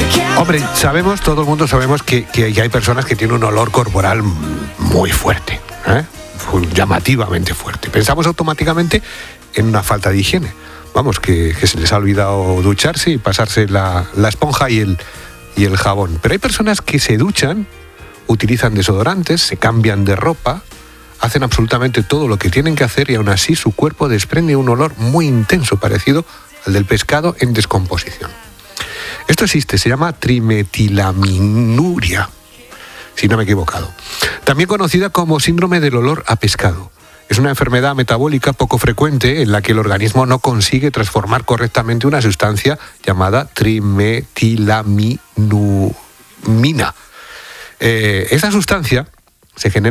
Hombre, todo el mundo sabemos que hay personas que tienen un olor corporal muy fuerte, llamativamente fuerte. Pensamos automáticamente en una falta de higiene. Vamos, que se les ha olvidado ducharse y pasarse la esponja y el jabón. Pero hay personas que se duchan, utilizan desodorantes, se cambian de ropa, hacen absolutamente todo lo que tienen que hacer y aún así su cuerpo desprende un olor muy intenso, parecido al del pescado en descomposición. Esto existe, se llama trimetilaminuria, si no me he equivocado. También conocida como síndrome del olor a pescado. Es una enfermedad metabólica poco frecuente en la que el organismo no consigue transformar correctamente una sustancia llamada trimetilamina. Esta sustancia se genera